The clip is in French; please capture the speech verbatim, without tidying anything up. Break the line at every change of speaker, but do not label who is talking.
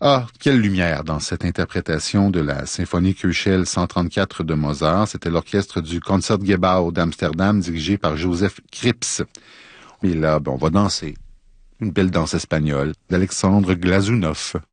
Ah, quelle lumière dans cette interprétation de la symphonie Köchel cent trente-quatre de Mozart. C'était l'orchestre du Concertgebouw d'Amsterdam dirigé par Joseph Krips. Et là, ben, on va danser une belle danse espagnole d'Alexandre Glazunov.